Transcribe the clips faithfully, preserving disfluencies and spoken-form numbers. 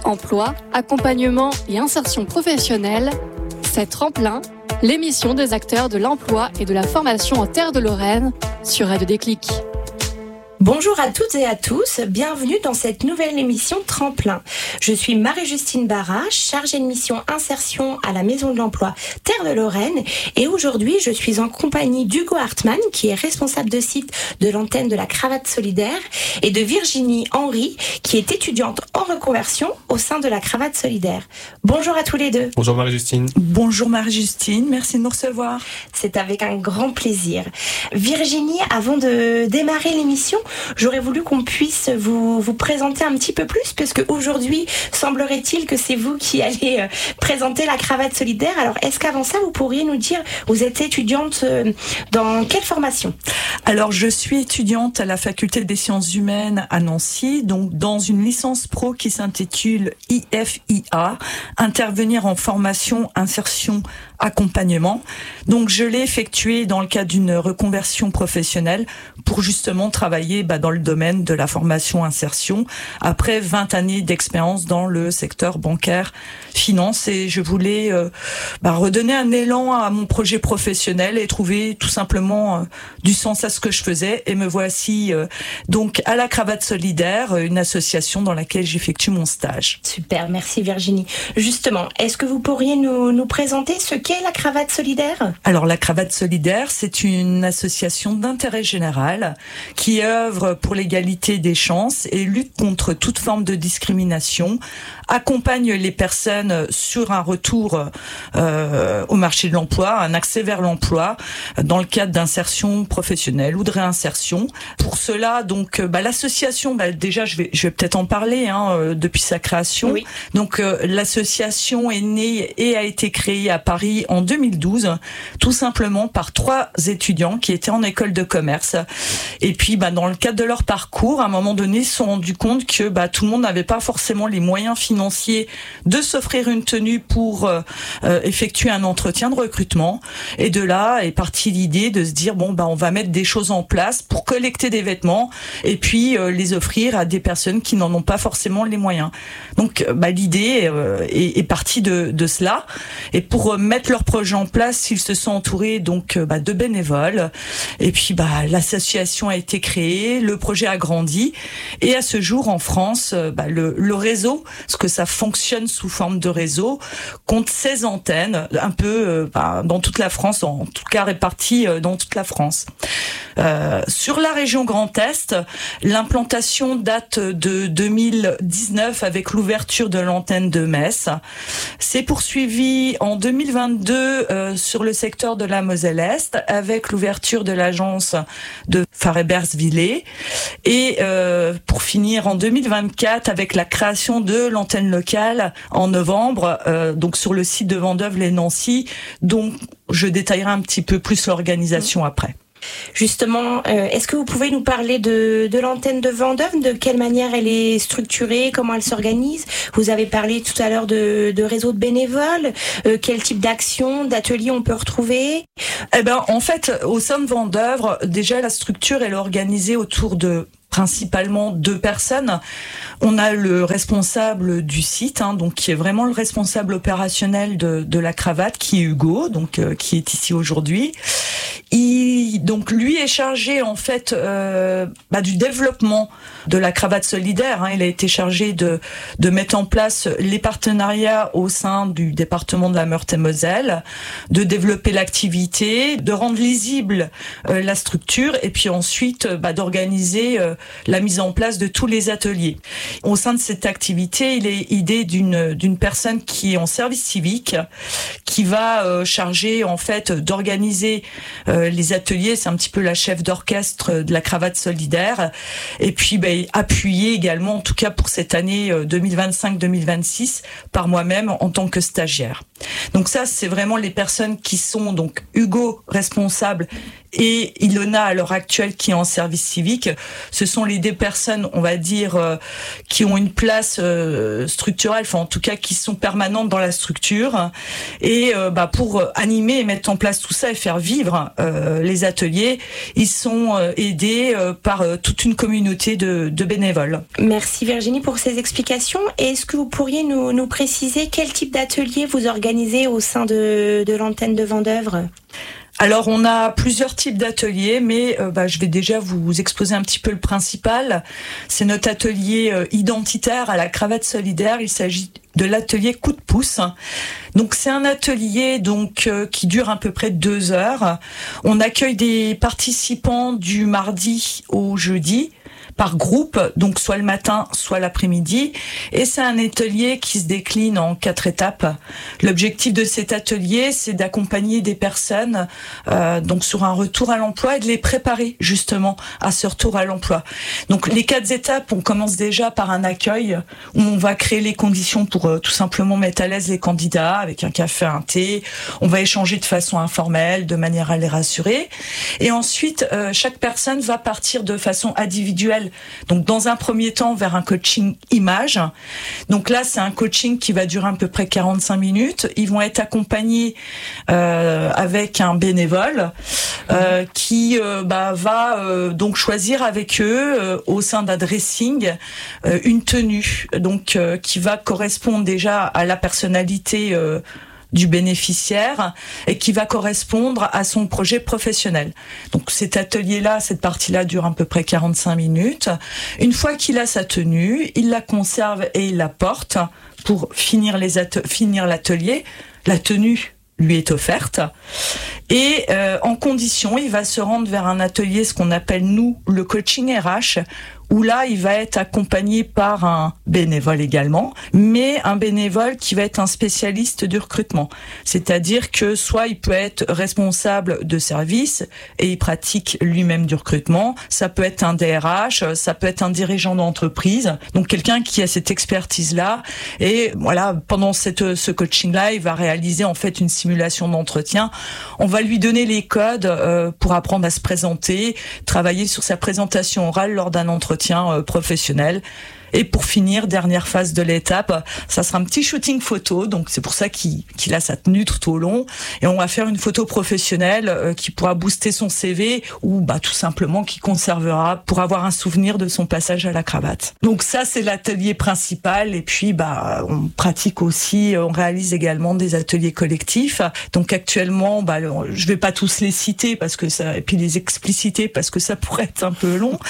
Emploi, accompagnement et insertion professionnelle, c'est Tremplin, l'émission des acteurs de l'emploi et de la formation en Terre de Lorraine sur Radio Déclic. Bonjour à toutes et à tous, bienvenue dans cette nouvelle émission Tremplin. Je suis Marie-Justine Barra, chargée de mission insertion à la Maison de l'Emploi Terre de Lorraine, et aujourd'hui je suis en compagnie d'Hugo Hartmann qui est responsable de site de l'antenne de la Cravate Solidaire et de Virginie Henry qui est étudiante en reconversion au sein de la Cravate Solidaire. Bonjour à tous les deux. Bonjour Marie-Justine. Bonjour Marie-Justine, merci de nous recevoir. C'est avec un grand plaisir. Virginie, avant de démarrer l'émission, j'aurais voulu qu'on puisse vous, vous présenter un petit peu plus, parce qu'aujourd'hui, semblerait-il que c'est vous qui allez euh, présenter la Cravate Solidaire. Alors, est-ce qu'avant ça, vous pourriez nous dire, vous êtes étudiante euh, dans quelle formation ? Alors, je suis étudiante à la Faculté des Sciences Humaines à Nancy, donc dans une licence pro qui s'intitule I F I A, intervenir en formation, insertion, accompagnement. Donc, je l'ai effectué dans le cadre d'une reconversion professionnelle pour justement travailler bah, dans le domaine de la formation insertion après vingt années d'expérience dans le secteur bancaire, finance, et je voulais euh, bah, redonner un élan à mon projet professionnel et trouver tout simplement euh, du sens à ce que je faisais, et me voici euh, donc à la Cravate Solidaire, une association dans laquelle j'effectue mon stage. Super, merci Virginie. Justement, est-ce que vous pourriez nous, nous présenter ce qu'est la Cravate Solidaire ? Alors la Cravate Solidaire, c'est une association d'intérêt général qui œuvre pour l'égalité des chances et lutte contre toute forme de discrimination, accompagne les personnes sur un retour euh, au marché de l'emploi, un accès vers l'emploi dans le cadre d'insertion professionnelle ou de réinsertion. Pour cela, donc, bah, l'association, bah, déjà, je vais, je vais peut-être en parler hein, euh, depuis sa création. Oui. Donc, euh, l'association est née et a été créée à Paris en deux mille douze, tout simplement par trois étudiants qui étaient en école de commerce. Et puis, bah, dans le cadre de leur parcours, à un moment donné, ils se sont rendus compte que bah, tout le monde n'avait pas forcément les moyens financiers de s'offrir une tenue pour euh, euh, effectuer un entretien de recrutement. Et de là est partie l'idée de se dire bon bah on va mettre des choses en place pour collecter des vêtements et puis euh, les offrir à des personnes qui n'en ont pas forcément les moyens. Donc bah l'idée euh, est, est partie de, de cela. Et pour euh, mettre leur projet en place, ils se sont entourés donc euh, bah, de bénévoles. Et puis bah l'association a été créée, le projet a grandi, et à ce jour en France, euh, bah, le, le réseau, parce que ça fonctionne sous forme de réseau, compte seize antennes, un peu euh, bah, dans toute la France, en tout cas réparties euh, dans toute la France. Euh, sur la région Grand Est, l'implantation date de deux mille dix-neuf avec l'ouverture de l'antenne de Metz. C'est poursuivi en deux mille vingt-deux euh, sur le secteur de la Moselle-Est avec l'ouverture de l'agence de Farebersville, et euh, pour finir en deux mille vingt-quatre avec la création de l'antenne locale en novembre, euh, donc sur le site de Vendôme et Nancy, dont je détaillerai un petit peu plus l'organisation après. Justement, euh, est-ce que vous pouvez nous parler de, de l'antenne de Vendôme, de quelle manière elle est structurée, comment elle s'organise ? Vous avez parlé tout à l'heure de, de réseau de bénévoles, euh, quel type d'actions, d'ateliers on peut retrouver ? Eh ben, en fait, au sein de Vendôme, déjà la structure elle est organisée autour de principalement deux personnes. On a le responsable du site, hein, donc qui est vraiment le responsable opérationnel de, de la Cravate, qui est Hugo, donc euh, qui est ici aujourd'hui. Il, donc lui est chargé en fait euh, bah, du développement de la Cravate Solidaire. Hein. Il a été chargé de de mettre en place les partenariats au sein du département de la Meurthe-et-Moselle, de développer l'activité, de rendre lisible euh, la structure, et puis ensuite euh, bah, d'organiser euh, la mise en place de tous les ateliers. Au sein de cette activité, il est idée d'une d'une personne qui est en service civique, qui va euh, charger en fait d'organiser euh, les ateliers. C'est un petit peu la chef d'orchestre de la Cravate Solidaire, et puis ben, appuyé également, en tout cas pour cette année euh, deux mille vingt-cinq deux mille vingt-six, par moi-même en tant que stagiaire. Donc ça, c'est vraiment les personnes qui sont donc Hugo responsable et Ilona à l'heure actuelle qui est en service civique. Ce sont les deux personnes, on va dire, euh, qui ont une place euh, structurelle, enfin en tout cas qui sont permanentes dans la structure, et euh, bah, pour animer et mettre en place tout ça et faire vivre euh, les ateliers, ils sont euh, aidés euh, par euh, toute une communauté de, de bénévoles. Merci Virginie pour ces explications. Est-ce que vous pourriez nous, nous préciser quel type d'atelier vous organisez au sein de, de l'antenne de Vendeuvre ? Alors, on a plusieurs types d'ateliers, mais euh, bah, je vais déjà vous exposer un petit peu le principal. C'est notre atelier euh, identitaire à la cravate solidaire. Il s'agit de l'atelier coup de pouce. Donc, c'est un atelier donc euh, qui dure à peu près deux heures. On accueille des participants du mardi au jeudi, par groupe, donc soit le matin, soit l'après-midi. Et c'est un atelier qui se décline en quatre étapes. L'objectif de cet atelier, c'est d'accompagner des personnes euh, donc sur un retour à l'emploi et de les préparer justement à ce retour à l'emploi. Donc les quatre étapes, on commence déjà par un accueil où on va créer les conditions pour euh, tout simplement mettre à l'aise les candidats avec un café, un thé. On va échanger de façon informelle, de manière à les rassurer. Et ensuite, euh, chaque personne va partir de façon individuelle. Donc, dans un premier temps, vers un coaching image. Donc là, c'est un coaching qui va durer à peu près quarante-cinq minutes. Ils vont être accompagnés euh, avec un bénévole euh, qui euh, bah, va euh, donc choisir avec eux, euh, au sein d'un dressing, euh, une tenue donc euh, qui va correspondre déjà à la personnalité euh, du bénéficiaire et qui va correspondre à son projet professionnel. Donc cet atelier-là, cette partie-là dure à peu près quarante-cinq minutes. Une fois qu'il a sa tenue, il la conserve et il la porte pour finir les at- finir l'atelier. La tenue lui est offerte. Et euh, en condition, il va se rendre vers un atelier, ce qu'on appelle, nous, le coaching R H, où là, il va être accompagné par un bénévole également, mais un bénévole qui va être un spécialiste du recrutement. C'est-à-dire que soit il peut être responsable de service et il pratique lui-même du recrutement, ça peut être un D R H, ça peut être un dirigeant d'entreprise, donc quelqu'un qui a cette expertise-là. Et voilà, pendant cette, ce coaching-là, il va réaliser en fait une simulation d'entretien. On va lui donner les codes euh, pour apprendre à se présenter, travailler sur sa présentation orale lors d'un entretien professionnel. Et pour finir, dernière phase de l'étape, ça sera un petit shooting photo, donc c'est pour ça qu'il, qu'il a sa tenue tout au long. Et on va faire une photo professionnelle euh, qui pourra booster son C V ou bah tout simplement qui conservera pour avoir un souvenir de son passage à la cravate. Donc ça, c'est l'atelier principal. Et puis bah on pratique aussi, on réalise également des ateliers collectifs. Donc actuellement, bah je vais pas tous les citer parce que ça, et puis les expliciter parce que ça pourrait être un peu long.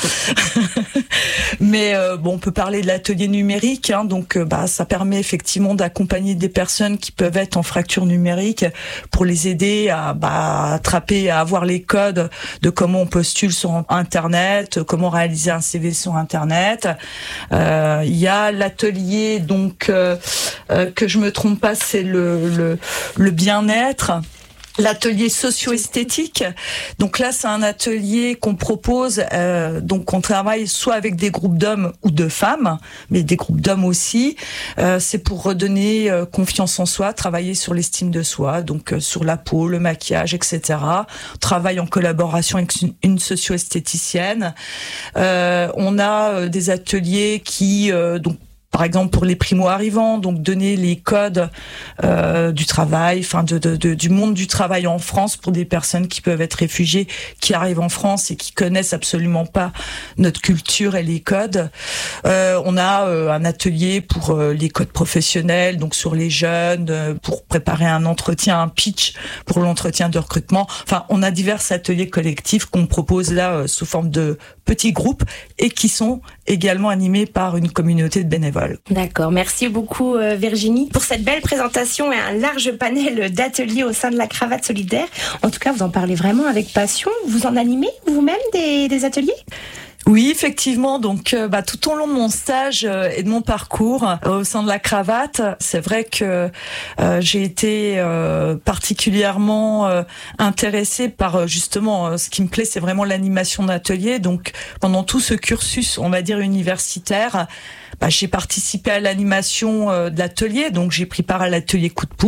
Mais euh, bon, on peut parler de l'atelier numérique, hein, donc euh, bah ça permet effectivement d'accompagner des personnes qui peuvent être en fracture numérique pour les aider à bah, attraper, à avoir les codes de comment on postule sur Internet, comment réaliser un C V sur Internet. Euh, il y a l'atelier donc euh, euh, que je me trompe pas, c'est le le, le bien-être. L'atelier socio-esthétique, donc là c'est un atelier qu'on propose, euh, donc on travaille soit avec des groupes d'hommes ou de femmes, mais des groupes d'hommes aussi. Euh, c'est pour redonner euh, confiance en soi, travailler sur l'estime de soi, donc euh, sur la peau, le maquillage, et cetera. On travaille en collaboration avec une, une socio-esthéticienne. Euh, on a euh, des ateliers qui euh, donc par exemple pour les primo-arrivants, donc donner les codes euh, du travail, enfin de, de, de, du monde du travail en France pour des personnes qui peuvent être réfugiées, qui arrivent en France et qui connaissent absolument pas notre culture et les codes. Euh, on a euh, un atelier pour euh, les codes professionnels, donc sur les jeunes, euh, pour préparer un entretien, un pitch pour l'entretien de recrutement. Enfin, on a divers ateliers collectifs qu'on propose là euh, sous forme de petits groupes et qui sont également animés par une communauté de bénévoles. D'accord, merci beaucoup euh, Virginie pour cette belle présentation et un large panel d'ateliers au sein de la cravate solidaire. En tout cas, vous en parlez vraiment avec passion. Vous en animez vous-même des, des ateliers ? Oui, effectivement. Donc, euh, bah, tout au long de mon stage euh, et de mon parcours euh, au sein de la cravate, c'est vrai que euh, j'ai été euh, particulièrement euh, intéressée par euh, justement euh, ce qui me plaît, c'est vraiment l'animation d'atelier. Donc, pendant tout ce cursus, on va dire universitaire, bah, j'ai participé à l'animation euh, de l'atelier. Donc, j'ai pris part à l'atelier coup de pouce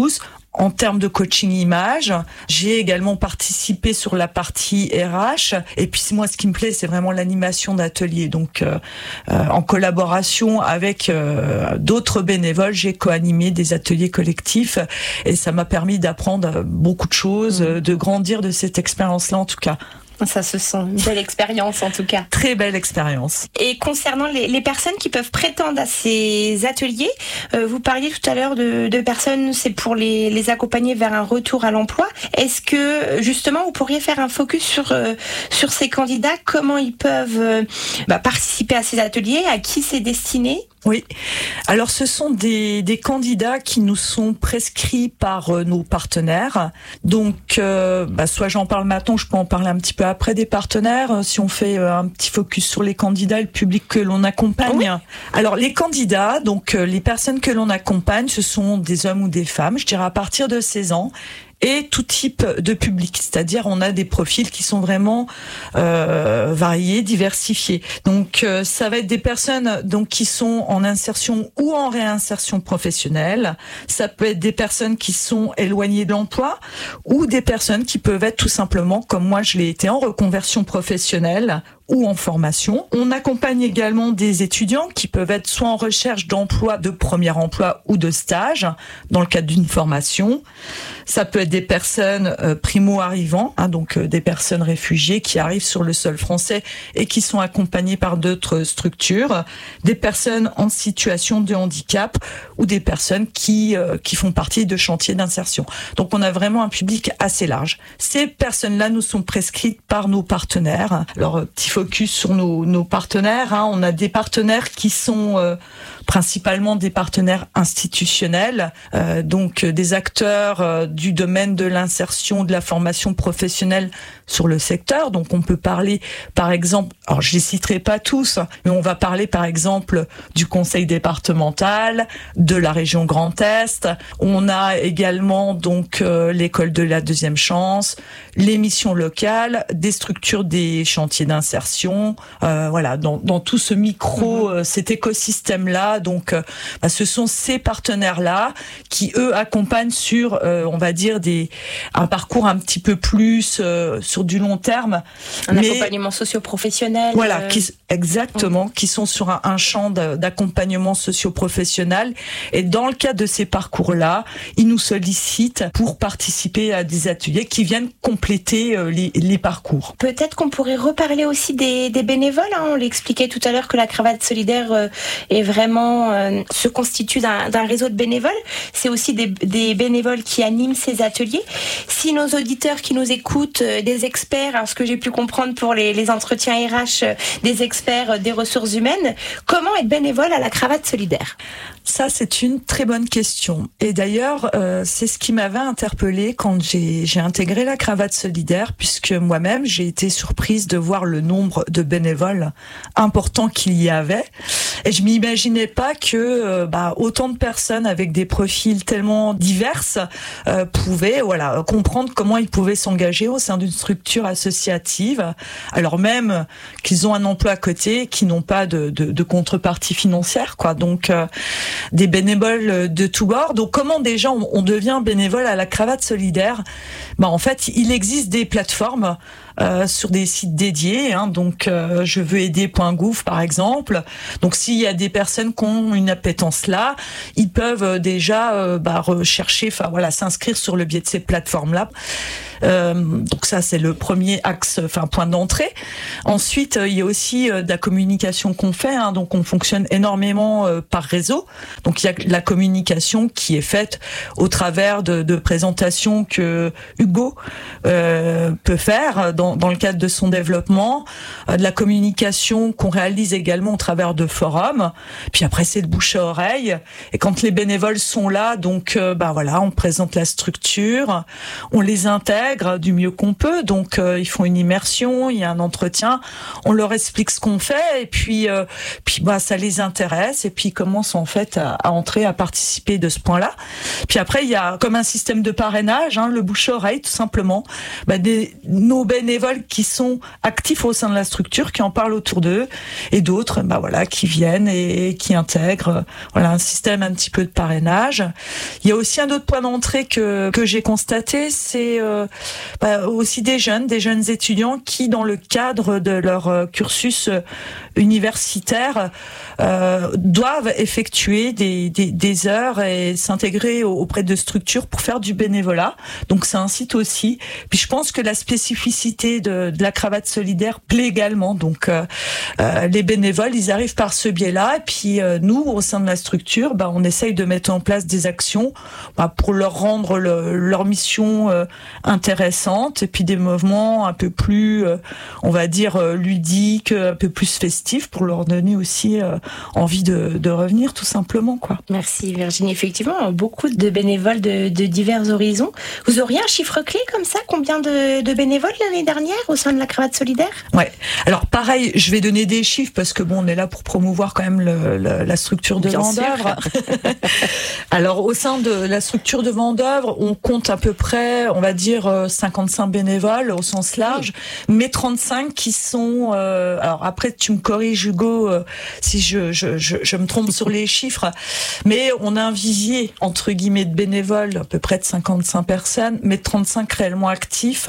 en termes de coaching image. J'ai également participé sur la partie R H. Et puis moi, ce qui me plaît, c'est vraiment l'animation d'ateliers. Donc, euh, euh, en collaboration avec euh, d'autres bénévoles, j'ai co-animé des ateliers collectifs et ça m'a permis d'apprendre beaucoup de choses, mmh. de grandir de cette expérience-là en tout cas. Ça se sent, une belle expérience en tout cas. Très belle expérience. Et concernant les, les personnes qui peuvent prétendre à ces ateliers, euh, vous parliez tout à l'heure de, de personnes, c'est pour les, les accompagner vers un retour à l'emploi. Est-ce que justement vous pourriez faire un focus sur, euh, sur ces candidats, comment ils peuvent euh, bah, participer à ces ateliers, à qui c'est destiné ? Oui, alors ce sont des, des candidats qui nous sont prescrits par euh, nos partenaires. Donc, euh, bah, soit j'en parle maintenant, je peux en parler un petit peu après des partenaires. Si on fait euh, un petit focus sur les candidats et le public que l'on accompagne. Oui. Alors, les candidats, donc euh, les personnes que l'on accompagne, ce sont des hommes ou des femmes, je dirais à partir de seize ans. Et tout type de public, c'est-à-dire on a des profils qui sont vraiment euh, variés, diversifiés. Donc euh, ça va être des personnes donc qui sont en insertion ou en réinsertion professionnelle. Ça peut être des personnes qui sont éloignées de l'emploi ou des personnes qui peuvent être tout simplement, comme moi je l'ai été, en reconversion professionnelle ou en formation. On accompagne également des étudiants qui peuvent être soit en recherche d'emploi, de premier emploi ou de stage dans le cadre d'une formation. Ça peut être des personnes euh, primo-arrivants, hein, donc euh, des personnes réfugiées qui arrivent sur le sol français et qui sont accompagnées par d'autres structures, des personnes en situation de handicap ou des personnes qui euh, qui font partie de chantiers d'insertion. Donc on a vraiment un public assez large. Ces personnes-là nous sont prescrites par nos partenaires. Alors euh, petit focus sur nos, nos partenaires. Hein. On a des partenaires qui sont euh, principalement des partenaires institutionnels, euh, donc euh, des acteurs euh, du domaine de l'insertion, de la formation professionnelle sur le secteur. Donc on peut parler par exemple, alors je les citerai pas tous, mais on va parler par exemple du conseil départemental, de la région Grand Est. On a également donc euh, l'école de la deuxième chance, les missions locales, des structures des chantiers d'insertion. Euh, voilà, dans, dans tout ce micro, mmh. euh, cet écosystème-là. Donc, euh, bah, ce sont ces partenaires-là qui, eux, accompagnent sur, euh, on va dire, des un parcours un petit peu plus euh, sur du long terme. Un mais, accompagnement socio-professionnel. Voilà, euh... qui, exactement, mmh. qui sont sur un, un champ de, d'accompagnement socio-professionnel. Et dans le cadre de ces parcours-là, ils nous sollicitent pour participer à des ateliers qui viennent compléter euh, les, les parcours. Peut-être qu'on pourrait reparler aussi des, des bénévoles. Hein. On l'expliquait tout à l'heure que la cravate solidaire euh, est vraiment euh, se constitue d'un, d'un réseau de bénévoles. C'est aussi des, des bénévoles qui animent ces ateliers. Si nos auditeurs qui nous écoutent, euh, des experts, alors ce que j'ai pu comprendre pour les, les entretiens R H, euh, des experts euh, des ressources humaines, comment être bénévole à la cravate solidaire ? Ça, c'est une très bonne question. Et d'ailleurs, euh, c'est ce qui m'avait interpellée quand j'ai, j'ai intégré la cravate solidaire, puisque moi-même, j'ai été surprise de voir le nombre de bénévoles important qu'il y avait. Et je m'imaginais pas que euh, bah, autant de personnes avec des profils tellement divers euh, pouvaient voilà, comprendre comment ils pouvaient s'engager au sein d'une structure associative, alors même qu'ils ont un emploi à côté, qui n'ont pas de, de, de contrepartie financière, quoi. Donc, euh, des bénévoles de tous bords. Donc, comment déjà on, on devient bénévole à la cravate solidaire ? Bah, en fait, il existe des plateformes Euh, sur des sites dédiés, hein, donc euh, je veux aider point gouv par exemple. Donc s'il y a des personnes qui ont une appétence là, ils peuvent euh, déjà euh, bah, rechercher, enfin voilà, s'inscrire sur le biais de ces plateformes là. Euh, donc ça c'est le premier axe, enfin point d'entrée. Ensuite euh, il y a aussi euh, de la communication qu'on fait, hein, donc on fonctionne énormément euh, par réseau. Donc il y a la communication qui est faite au travers de, de présentations que Hugo euh, peut faire dans, dans le cadre de son développement, euh, de la communication qu'on réalise également au travers de forums. Puis après c'est de bouche à oreille. Et quand les bénévoles sont là, donc euh, bah voilà, on présente la structure, on les intègre. s'intègrent du mieux qu'on peut. Donc euh, ils font une immersion, il y a un entretien, on leur explique ce qu'on fait et puis euh, puis bah ça les intéresse et puis ils commencent en fait à, à entrer, à participer de ce point-là. Puis après il y a comme un système de parrainage, hein, le bouche-oreille tout simplement, bah, des nos bénévoles qui sont actifs au sein de la structure, qui en parlent autour d'eux et d'autres bah voilà qui viennent et, et qui intègrent voilà un système un petit peu de parrainage. Il y a aussi un autre point d'entrée que que j'ai constaté, c'est euh, bah, aussi des jeunes, des jeunes étudiants qui, dans le cadre de leur euh, cursus euh, universitaire, euh, doivent effectuer des, des, des heures et s'intégrer auprès de structures pour faire du bénévolat. Donc ça incite aussi. Puis je pense que la spécificité de, de la cravate solidaire plaît également. Donc euh, euh, les bénévoles, ils arrivent par ce biais-là. Et puis euh, nous, au sein de la structure, bah, on essaye de mettre en place des actions bah, pour leur rendre le, leur mission euh, intéressante et puis des mouvements un peu plus, euh, on va dire, euh, ludiques, un peu plus festifs pour leur donner aussi euh, envie de, de revenir tout simplement, quoi. Merci Virginie. Effectivement, beaucoup de bénévoles de, de divers horizons. Vous auriez un chiffre clé comme ça? Combien de, de bénévoles l'année dernière au sein de la cravate solidaire? Ouais. Alors pareil, je vais donner des chiffres parce que bon, on est là pour promouvoir quand même le, le, la structure de Vendeuvre. Alors au sein de la structure de Vendeuvre, on compte à peu près, on va dire cinquante-cinq bénévoles au sens large, oui. Mais trente-cinq qui sont. Euh, alors après, tu me corriges Hugo euh, si je, je, je, je me trompe sur les chiffres, mais on a un visier entre guillemets de bénévoles à peu près de cinquante-cinq personnes, mais trente-cinq réellement actifs.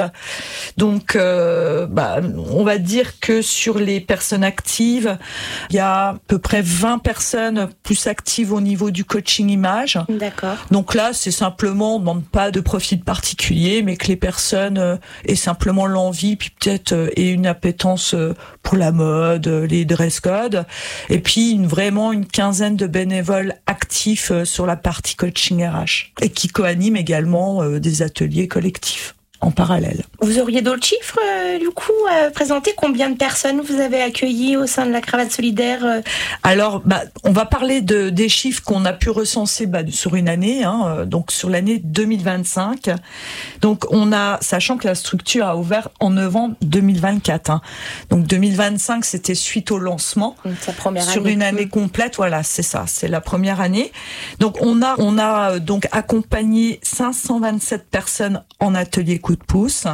Donc, euh, bah, on va dire que sur les personnes actives, il y a à peu près vingt personnes plus actives au niveau du coaching image. D'accord. Donc là, c'est simplement, on ne demande pas de profil particulier, mais que les personnes euh, aient simplement l'envie, puis peut-être euh, aient une appétence euh, pour la mode, euh, les dress codes, et puis une, vraiment une quinzaine de bénévoles actifs euh, sur la partie coaching R H, et qui co-animent également euh, des ateliers collectifs en parallèle. Vous auriez d'autres chiffres, euh, du coup, à présenter? Combien de personnes vous avez accueillies au sein de la cravate solidaire? euh... Alors, bah, on va parler de, des chiffres qu'on a pu recenser bah, sur une année, hein, donc sur l'année deux mille vingt-cinq. Donc, on a, sachant que la structure a ouvert en novembre deux mille vingt-quatre. Hein. Donc, deux mille vingt-cinq, c'était suite au lancement. Donc, sa première sur année. une année complète, voilà, c'est ça, c'est la première année. Donc, on a, on a donc accompagné cinq cent vingt-sept personnes en atelier coup de pouce.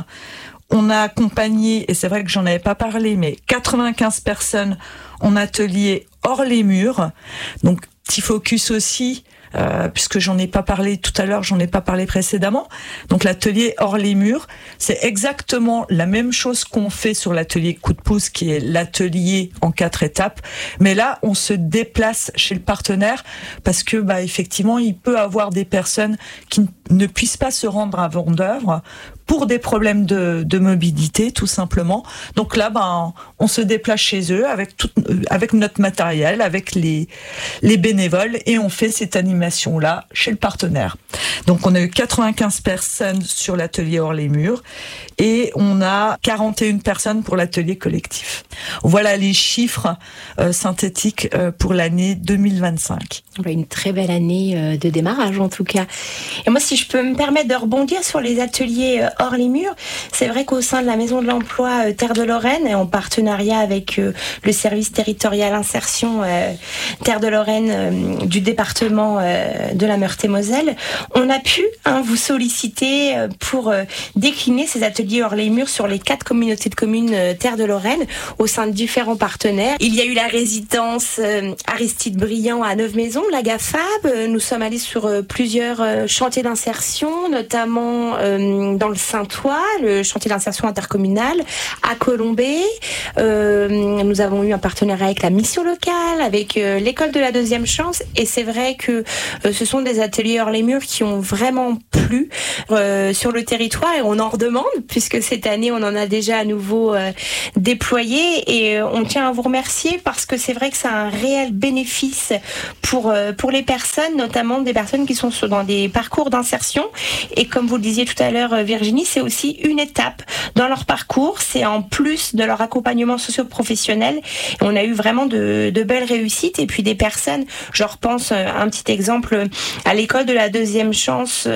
On a accompagné, et c'est vrai que j'en avais pas parlé, mais quatre-vingt-quinze personnes en atelier hors les murs. Donc, petit focus aussi, euh, puisque j'en ai pas parlé tout à l'heure, j'en ai pas parlé précédemment. Donc, l'atelier hors les murs, c'est exactement la même chose qu'on fait sur l'atelier coup de pouce, qui est l'atelier en quatre étapes. Mais là, on se déplace chez le partenaire parce que, bah, effectivement, il peut avoir des personnes qui ne puissent pas se rendre à Vendeuvre pour des problèmes de, de mobilité, tout simplement. Donc là, ben, on se déplace chez eux avec tout, avec notre matériel, avec les, les bénévoles, et on fait cette animation-là chez le partenaire. Donc, on a eu quatre-vingt-quinze personnes sur l'atelier hors les murs, et on a quarante et une personnes pour l'atelier collectif. Voilà les chiffres euh, synthétiques euh, pour l'année deux mille vingt-cinq. Une très belle année euh, de démarrage, en tout cas. Et moi, si je peux me permettre de rebondir sur les ateliers euh, hors les murs, c'est vrai qu'au sein de la Maison de l'Emploi euh, Terre de Lorraine, et en partenariat avec euh, le service territorial insertion euh, Terre de Lorraine euh, du département euh, de la Meurthe-et-Moselle, on a pu hein, vous solliciter euh, pour euh, décliner ces ateliers hors les murs sur les quatre communautés de communes euh, Terre de Lorraine au sein de différents partenaires. Il y a eu la résidence euh, Aristide Briand à Neuve-Maisons, la GAFAB. Euh, nous sommes allés sur euh, plusieurs euh, chantiers d'insertion, notamment euh, dans le Saint-Ouen, le chantier d'insertion intercommunale, à Colombey. Euh, nous avons eu un partenariat avec la mission locale, avec euh, l'école de la deuxième chance, et c'est vrai que euh, ce sont des ateliers hors les murs qui ont vraiment plu euh, sur le territoire, et on en redemande, puisque cette année on en a déjà à nouveau euh, déployé, et euh, on tient à vous remercier parce que c'est vrai que ça a un réel bénéfice pour, euh, pour les personnes, notamment des personnes qui sont dans des parcours d'insertion, et comme vous le disiez tout à l'heure Virginie, c'est aussi une étape dans leur parcours, c'est en plus de leur accompagnement socio-professionnel, et on a eu vraiment de, de belles réussites, et puis des personnes, je repense un petit exemple à l'école de la deuxième chance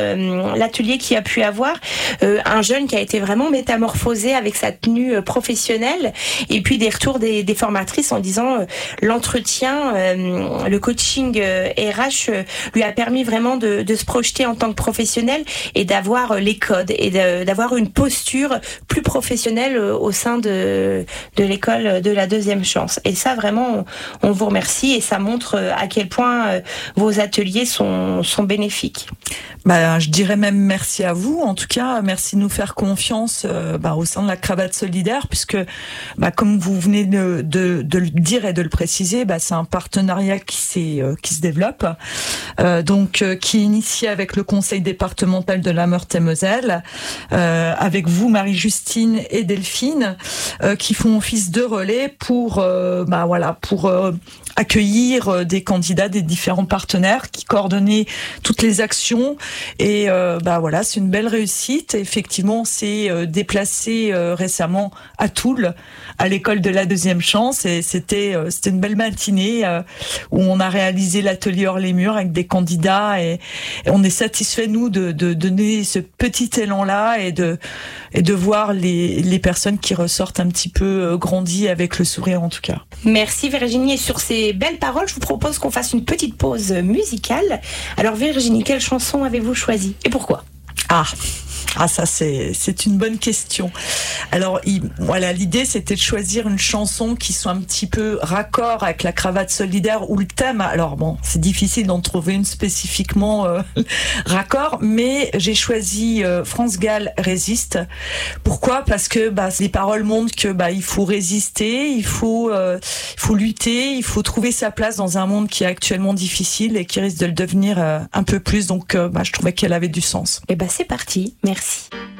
euh, l'atelier qu'il y a pu avoir, euh, un jeune qui a été vraiment métamorphosé avec sa tenue euh, professionnelle, et puis des retours des, des formatrices en disant euh, l'entretien, euh, le coaching euh, R H euh, lui a permis vraiment de, de se projeter en tant que professionnel et d'avoir euh, les codes et de, d'avoir une posture plus professionnelle euh, au sein de, de l'école de la deuxième chance. Et ça, vraiment, on, on vous remercie, et ça montre euh, à quel point euh, vos ateliers sont, sont bénéfiques. Bah, je dirais même merci à vous. En tout cas, merci de nous faire confiance euh, bah, au sein de la Cravate Solidaire, puisque, bah, comme vous venez de, de, de le dire et de le préciser, bah, c'est un partenariat qui, s'est, euh, qui se développe, euh, donc euh, qui est initié avec le Conseil départemental de la Meurthe-et-Moselle, euh, avec vous, Marie-Justine et Delphine, euh, qui font office de relais pour, euh, bah, voilà, pour euh, accueillir des candidats des différents partenaires, qui coordonnaient toutes les actions. Et euh, bah voilà, c'est une belle réussite. Effectivement, on s'est euh, déplacé euh, récemment à Toul, à l'école de la deuxième chance, et c'était euh, c'était une belle matinée euh, où on a réalisé l'atelier hors les murs avec des candidats, et, et on est satisfait nous de, de donner ce petit élan là et de et de voir les les personnes qui ressortent un petit peu euh, grandies avec le sourire en tout cas. Merci Virginie, et sur ces belles paroles, je vous propose qu'on fasse une petite pause musicale. Alors Virginie, quelle chanson avez-vous choisi et pourquoi ? Ah, ah ça c'est c'est une bonne question. Alors il, voilà, l'idée c'était de choisir une chanson qui soit un petit peu raccord avec la Cravate Solidaire ou le thème. Alors bon, c'est difficile d'en trouver une spécifiquement euh, raccord, mais j'ai choisi euh, France Gall Résiste. Pourquoi ? Parce que bah les paroles montrent que bah il faut résister, il faut euh, il faut lutter, il faut trouver sa place dans un monde qui est actuellement difficile et qui risque de le devenir euh, un peu plus. Donc euh, bah je trouvais qu'elle avait du sens. Et bah c'est parti. Merci.